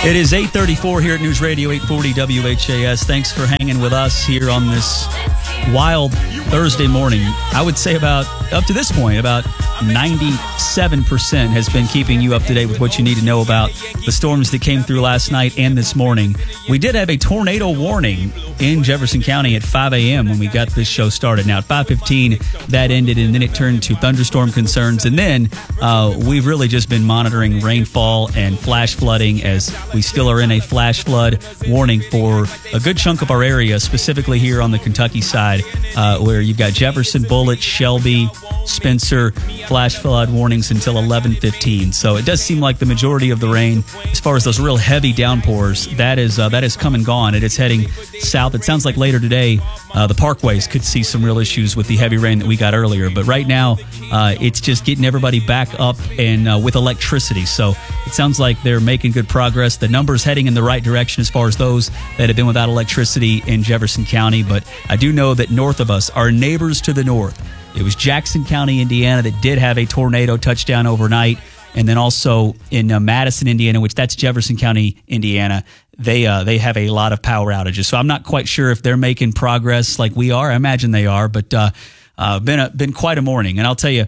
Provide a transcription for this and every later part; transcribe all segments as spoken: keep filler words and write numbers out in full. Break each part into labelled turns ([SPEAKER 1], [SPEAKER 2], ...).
[SPEAKER 1] It is eight thirty-four here at News Radio eight forty W H A S. Thanks for hanging with us here on this wild Thursday morning. I would say about, up to this point, about ninety-seven percent has been keeping you up to date with what you need to know about the storms that came through last night and this morning. We did have a tornado warning in Jefferson County at five a.m. when we got this show started. Now, at five fifteen, that ended, and then it turned to thunderstorm concerns. And then uh, we've really just been monitoring rainfall and flash flooding, as we still are in a flash flood warning for a good chunk of our area, specifically here on the Kentucky side, uh, where you've got Jefferson, Bullitt, Shelby, Spencer, flash flood warnings until eleven fifteen. So it does seem like the majority of the rain, as far as those real heavy downpours, that is uh, that is come and gone, and it's heading south. It sounds like later today, uh, the parkways could see some real issues with the heavy rain that we got earlier. But right now, uh, it's just getting everybody back up and uh, with electricity. So it sounds like they're making good progress. The numbers heading in the right direction as far as those that have been without electricity in Jefferson County. But I do know that north of us, our neighbors to the north, it was Jackson County, Indiana, that did have a tornado touchdown overnight. And then also in uh, Madison, Indiana, which that's Jefferson County, Indiana, they uh, they have a lot of power outages. So I'm not quite sure if they're making progress like we are. I imagine they are, but uh, uh, been a, been quite a morning. And I'll tell you,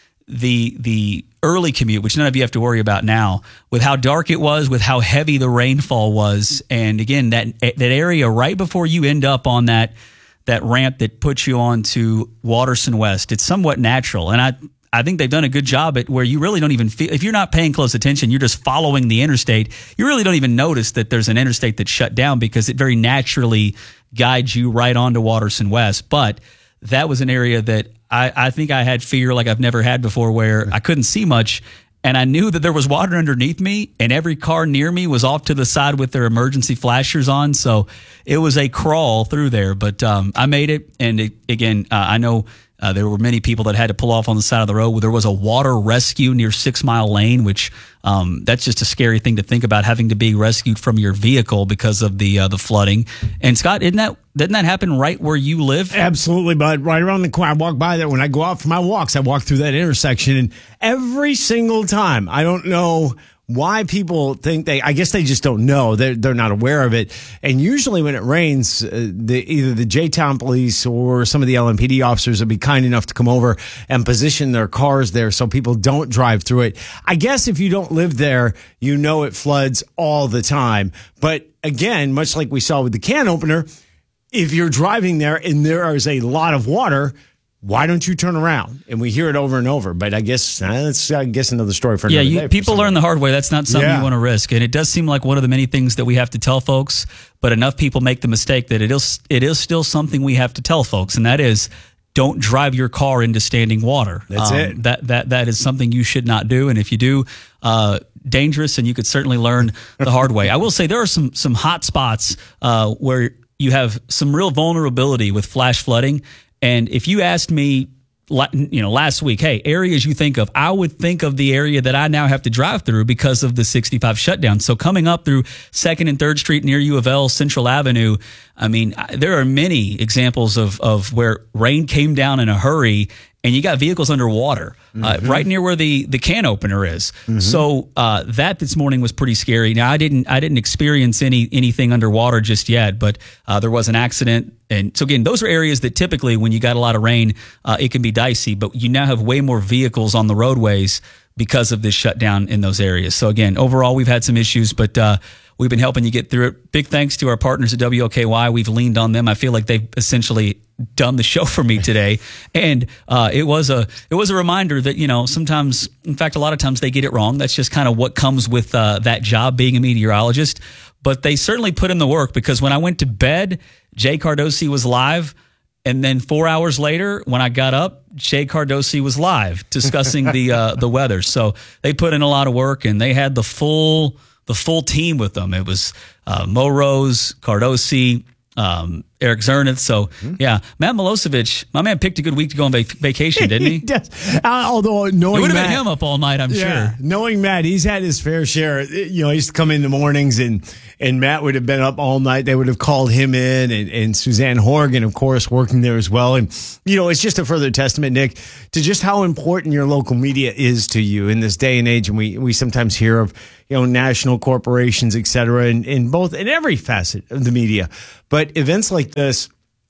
[SPEAKER 1] the the early commute, which none of you have to worry about now, with how dark it was, with how heavy the rainfall was, and again that that area right before you end up on that. that ramp that puts you on to Waterson West, it's somewhat natural. And I I think they've done a good job at where you really don't even feel, if you're not paying close attention, you're just following the interstate, you really don't even notice that there's an interstate that's shut down because it very naturally guides you right onto Waterson West. But that was an area that I, I think I had fear like I've never had before, where I couldn't see much. And I knew that there was water underneath me, and every car near me was off to the side with their emergency flashers on. So it was a crawl through there, but um, I made it. And it, again, uh, I know uh, there were many people that had to pull off on the side of the road. There was a water rescue near Six Mile Lane, which um, that's just a scary thing to think about, having to be rescued from your vehicle because of the uh, the flooding. And Scott, isn't that didn't that happen right where you live?
[SPEAKER 2] Absolutely, bud. Right around the corner. I walk by there when I go out for my walks. I walk through that intersection, and every single time, I don't know why people think they, I guess they just don't know. They're, they're not aware of it. And usually when it rains, uh, the, either the J-Town police or some of the L M P D officers will be kind enough to come over and position their cars there so people don't drive through it. I guess if you don't live there, you know it floods all the time. But again, much like we saw with the can opener, if you're driving there and there is a lot of water, why don't you turn around? And we hear it over and over. But I guess uh, that's I guess another story for another
[SPEAKER 1] yeah, you,
[SPEAKER 2] day.
[SPEAKER 1] people learn the hard way. That's not something yeah. you want to risk. And it does seem like one of the many things that we have to tell folks, but enough people make the mistake that it is it is still something we have to tell folks, and that is, don't drive your car into standing water.
[SPEAKER 2] That's um, it.
[SPEAKER 1] That that that is something you should not do. And if you do, uh, dangerous, and you could certainly learn the hard way. I will say there are some some hot spots uh, where you have some real vulnerability with flash flooding. And if you asked me, you know, last week, hey, areas you think of, I would think of the area that I now have to drive through because of the sixty-five shutdown. So coming up through second and third Street near U of L, Central Avenue, I mean, there are many examples of, of where rain came down in a hurry and you got vehicles underwater, mm-hmm. uh, right near where the, the can opener is. Mm-hmm. So uh, that this morning was pretty scary. Now, I didn't I didn't experience any anything underwater just yet, but uh, there was an accident. And so, again, those are areas that typically when you got a lot of rain, uh, it can be dicey. But you now have way more vehicles on the roadways because of this shutdown in those areas. So, again, overall, we've had some issues, but uh, we've been helping you get through it. Big thanks to our partners at W L K Y. We've leaned on them. I feel like they've essentially done the show for me today. And uh, it was a it was a reminder that, you know, sometimes, in fact, a lot of times they get it wrong. That's just kind of what comes with uh, that job, being a meteorologist. But they certainly put in the work, because when I went to bed, Jay Cardosi was live. And then four hours later, when I got up, Jay Cardosi was live discussing the uh, the weather. So they put in a lot of work, and they had the full the full team with them. It was uh, Mo Rose, Cardosi, um, Eric Zernith. So, yeah, Matt Milosevic, my man picked a good week to go on vac- vacation, didn't he?
[SPEAKER 2] He does. Uh, although knowing
[SPEAKER 1] It would have
[SPEAKER 2] Matt,
[SPEAKER 1] been him up all night, I'm
[SPEAKER 2] yeah,
[SPEAKER 1] sure.
[SPEAKER 2] knowing Matt, he's had his fair share. You know, he used to come in the mornings, and and Matt would have been up all night. They would have called him in, and, and Suzanne Horgan, of course, working there as well. And, you know, it's just a further testament, Nick, to just how important your local media is to you in this day and age. And we, we sometimes hear of, you know, national corporations, et cetera, in, in both, in every facet of the media. But events like this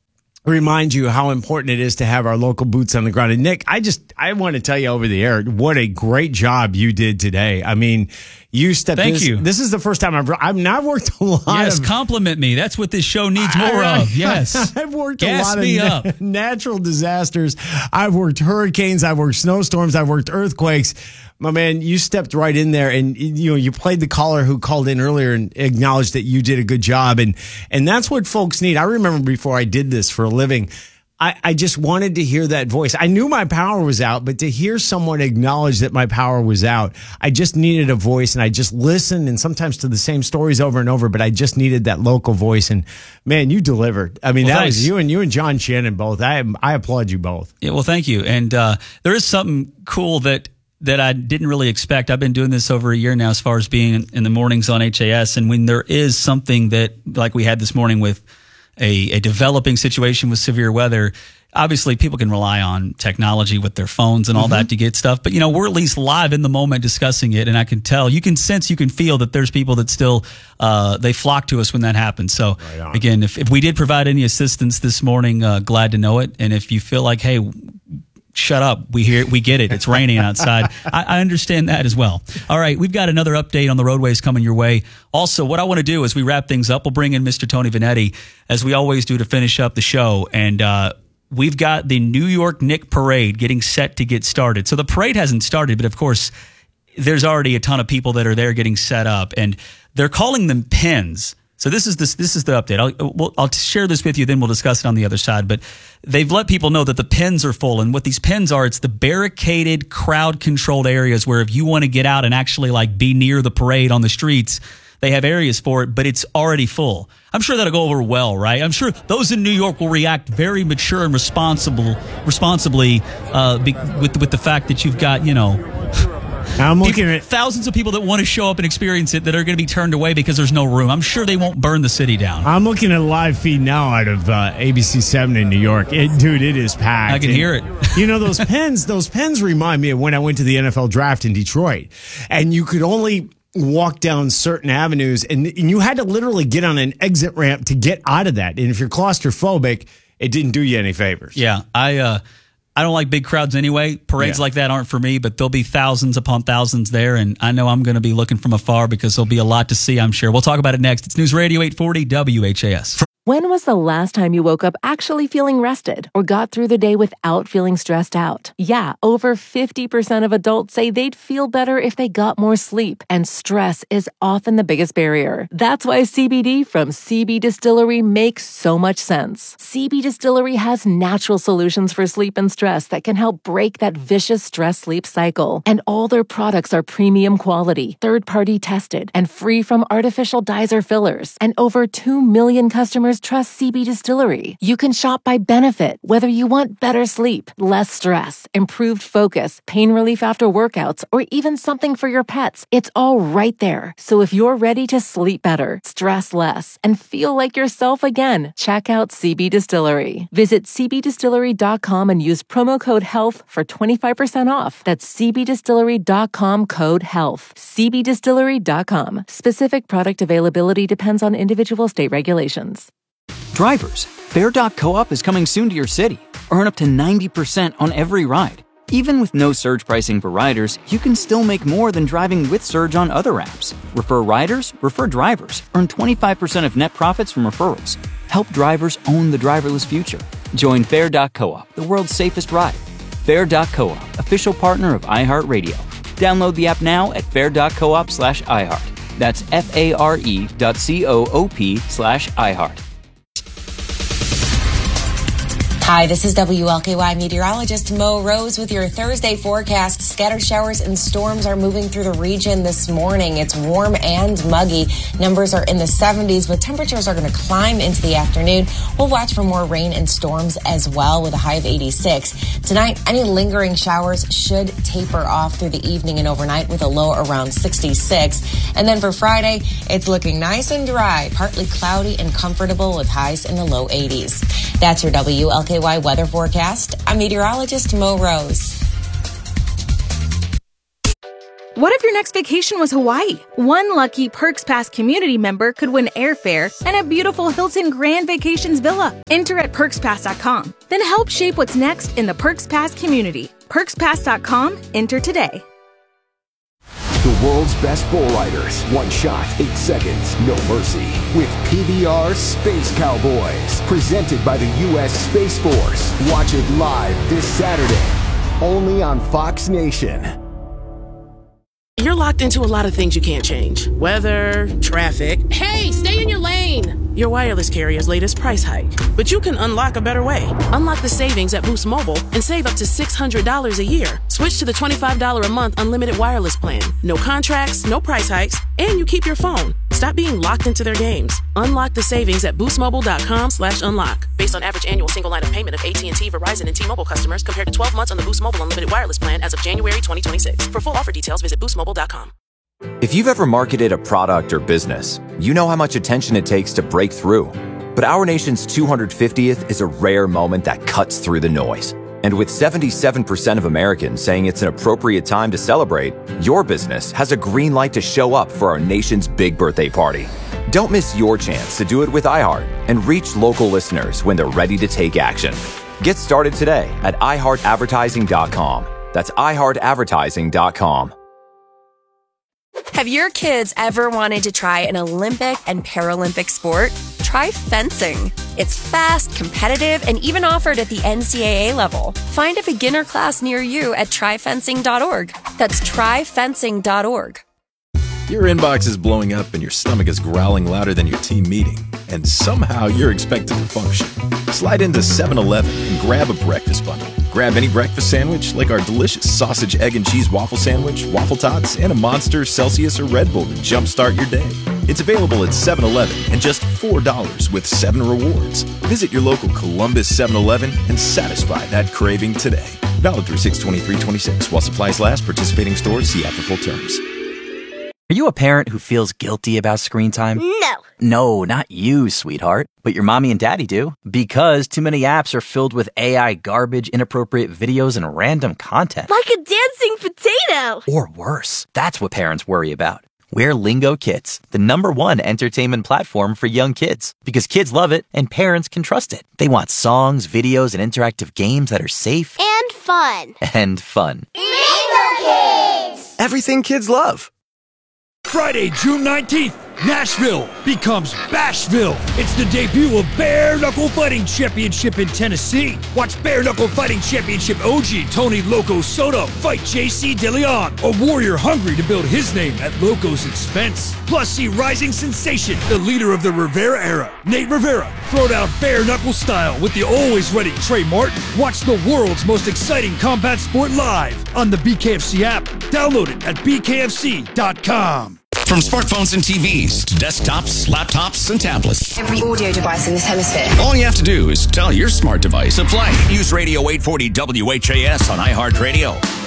[SPEAKER 2] remind you how important it is to have our local boots on the ground. And Nick, I just, I want to tell you over the air, what a great job you did today. I mean, you stepped
[SPEAKER 1] Thank
[SPEAKER 2] this,
[SPEAKER 1] you.
[SPEAKER 2] This is the first time I've, I've not worked a lot
[SPEAKER 1] Yes,
[SPEAKER 2] of.
[SPEAKER 1] compliment me. That's what this show needs more
[SPEAKER 2] I-
[SPEAKER 1] of. Yes.
[SPEAKER 2] I've worked
[SPEAKER 1] Gas
[SPEAKER 2] a lot
[SPEAKER 1] me
[SPEAKER 2] of
[SPEAKER 1] up.
[SPEAKER 2] na- natural disasters. I've worked hurricanes. I've worked snowstorms. I've worked earthquakes. My man, you stepped right in there, and you know you played the caller who called in earlier and acknowledged that you did a good job, and and that's what folks need. I remember before I did this for a living, I, I just wanted to hear that voice. I knew my power was out, but to hear someone acknowledge that my power was out, I just needed a voice, and I just listened, and sometimes to the same stories over and over, but I just needed that local voice, and man, you delivered. I mean,
[SPEAKER 1] Well,
[SPEAKER 2] that
[SPEAKER 1] thanks.
[SPEAKER 2] was you and you and John Shannon both. I I applaud you both.
[SPEAKER 1] Yeah, well, thank you. And uh, there is something cool that that I didn't really expect. I've been doing this over a year now as far as being in, in the mornings on H A S. And when there is something that, like we had this morning with a, a developing situation with severe weather, obviously people can rely on technology with their phones and all that to get stuff. But, you know, we're at least live in the moment discussing it. And I can tell, you can sense, you can feel that there's people that still, uh, they flock to us when that happens. So,
[SPEAKER 2] on.
[SPEAKER 1] again, if, if we did provide any assistance this morning, uh, glad to know it. And if you feel like, hey, shut up. We hear, we get it. It's raining outside. I, I understand that as well. All right. We've got another update on the roadways coming your way. Also, what I want to do as we wrap things up, we'll bring in Mister Tony Vanetti, as we always do to finish up the show. And, uh, we've got the New York Nick Parade getting set to get started. So the parade hasn't started, but of course, there's already a ton of people that are there getting set up, and they're calling them pins. So this is this this is the update. I'll, we'll, I'll share this with you, then we'll discuss it on the other side. But they've let people know that the pins are full, and what these pins are, it's the barricaded, crowd-controlled areas where if you want to get out and actually like be near the parade on the streets, they have areas for it, but it's already full. I'm sure that'll go over well, right? I'm sure those in New York will react very mature and responsible, responsibly uh, be, with with the fact that you've got, you know,
[SPEAKER 2] I'm looking
[SPEAKER 1] people,
[SPEAKER 2] at
[SPEAKER 1] thousands of people that want to show up and experience it that are going to be turned away because there's no room. I'm sure they won't burn the city down.
[SPEAKER 2] I'm looking at a live feed now out of uh, A B C seven in New York. It, dude, it is packed.
[SPEAKER 1] I can
[SPEAKER 2] And,
[SPEAKER 1] hear it.
[SPEAKER 2] You know, those pens, those pens remind me of when I went to the N F L draft in Detroit, and you could only walk down certain avenues, and, and you had to literally get on an exit ramp to get out of that. And if you're claustrophobic, it didn't do you any favors.
[SPEAKER 1] Yeah, I uh, I don't like big crowds anyway. Parades
[SPEAKER 2] Yeah.
[SPEAKER 1] like that aren't for me, but there'll be thousands upon thousands there, and I know I'm going to be looking from afar because there'll be a lot to see, I'm sure. We'll talk about it next. It's News Radio eight forty W H A S.
[SPEAKER 3] When was the last time you woke up actually feeling rested or got through the day without feeling stressed out? Yeah, over fifty percent of adults say they'd feel better if they got more sleep, and stress is often the biggest barrier. That's why C B D from C B Distillery makes so much sense. C B Distillery has natural solutions for sleep and stress that can help break that vicious stress-sleep cycle. And all their products are premium quality, third-party tested, and free from artificial dyes or fillers. And over two million customers trust C B Distillery. You can shop by benefit, whether you want better sleep, less stress, improved focus, pain relief after workouts, or even something for your pets. It's all right there. So if you're ready to sleep better, stress less, and feel like yourself again, check out C B Distillery. Visit c b distillery dot com and use promo code HEALTH for twenty-five percent off. That's c b distillery dot com code HEALTH. c b distillery dot com. Specific product availability depends on individual state regulations.
[SPEAKER 4] Drivers, Fair dot coop is coming soon to your city. Earn up to ninety percent on every ride. Even with no surge pricing for riders, you can still make more than driving with Surge on other apps. Refer riders, refer drivers. Earn twenty-five percent of net profits from referrals. Help drivers own the driverless future. Join Fair dot coop, the world's safest ride. Fair dot coop, official partner of iHeartRadio. Download the app now at fair dot coop slash iHeart. That's F-A-R-E dot C-O-O-P slash iHeart.
[SPEAKER 5] Hi, this is W L K Y meteorologist Mo Rose with your Thursday forecast. Scattered showers and storms are moving through the region this morning. It's warm and muggy. Numbers are in the seventies, but temperatures are going to climb into the afternoon. We'll watch for more rain and storms as well with a high of eighty-six. Tonight, any lingering showers should taper off through the evening and overnight with a low around sixty-six. And then for Friday, it's looking nice and dry, partly cloudy and comfortable with highs in the low eighties. That's your W L K Y weather forecast. I'm meteorologist Mo Rose.
[SPEAKER 6] What if your next vacation was Hawaii? One lucky Perks Pass community member could win airfare and a beautiful Hilton Grand Vacations villa. Enter at perks pass dot com. Then help shape what's next in the Perks Pass community. perks pass dot com. Enter today.
[SPEAKER 7] The world's best bull riders. One shot, eight seconds, no mercy. With P B R Space Cowboys. Presented by the U S Space Force. Watch it live this Saturday. Only on Fox Nation.
[SPEAKER 8] You're locked into a lot of things you can't change. Weather, traffic. Hey, stay in your lane! Your wireless carrier's latest price hike. But you can unlock a better way. Unlock the savings at Boost Mobile and save up to six hundred dollars a year. Switch to the twenty-five dollars a month unlimited wireless plan. No contracts, no price hikes, and you keep your phone. Stop being locked into their games. Unlock the savings at boostmobile.com slash unlock. Based on average annual single line of payment of A T and T, Verizon, and T-Mobile customers compared to twelve months on the Boost Mobile unlimited wireless plan as of January twenty twenty-six. For full offer details, visit boost mobile dot com.
[SPEAKER 9] If you've ever marketed a product or business, you know how much attention it takes to break through. But our nation's two hundred fiftieth is a rare moment that cuts through the noise. And with seventy-seven percent of Americans saying it's an appropriate time to celebrate, your business has a green light to show up for our nation's big birthday party. Don't miss your chance to do it with iHeart and reach local listeners when they're ready to take action. Get started today at i heart advertising dot com. That's i heart advertising dot com.
[SPEAKER 10] Have your kids ever wanted to try an Olympic and Paralympic sport? Try fencing. It's fast, competitive, and even offered at the N C double A level. Find a beginner class near you at try fencing dot org. That's try fencing dot org.
[SPEAKER 11] Your inbox is blowing up and your stomach is growling louder than your team meeting, and somehow you're expected to function. Slide into seven eleven and grab a breakfast bundle. Grab any breakfast sandwich like our delicious sausage, egg, and cheese waffle sandwich, waffle tots, and a Monster, Celsius, or Red Bull to jumpstart your day. It's available at seven eleven and just four dollars with seven rewards. Visit your local Columbus seven eleven and satisfy that craving today. Valid through six twenty-three twenty-six. While supplies last, participating stores, see app for full terms.
[SPEAKER 12] Are you a parent who feels guilty about screen time?
[SPEAKER 13] No.
[SPEAKER 12] No, not you, sweetheart. But your mommy and daddy do. Because too many apps are filled with A I garbage, inappropriate videos, and random content.
[SPEAKER 13] Like a dancing potato.
[SPEAKER 12] Or worse. That's what parents worry about. We're Lingo Kids, the number one entertainment platform for young kids. Because kids love it and parents can trust it. They want songs, videos, and interactive games that are safe.
[SPEAKER 13] And fun.
[SPEAKER 12] And fun.
[SPEAKER 13] Lingo Kids!
[SPEAKER 14] Everything kids love.
[SPEAKER 15] Friday, June nineteenth, Nashville becomes Bashville. It's the debut of Bare Knuckle Fighting Championship in Tennessee. Watch Bare Knuckle Fighting Championship O G Tony Loco Soto fight J C DeLeon, a warrior hungry to build his name at Loco's expense. Plus, see rising sensation, the leader of the Rivera era, Nate Rivera, throw down bare knuckle style with the always ready Trey Martin. Watch the world's most exciting combat sport live on the B K F C app. Download it at b k f c dot com.
[SPEAKER 16] From smartphones and T Vs to desktops, laptops, and tablets.
[SPEAKER 17] Every audio device in this hemisphere.
[SPEAKER 16] All you have to do is tell your smart device to play. Use Radio eight forty W H A S on iHeartRadio.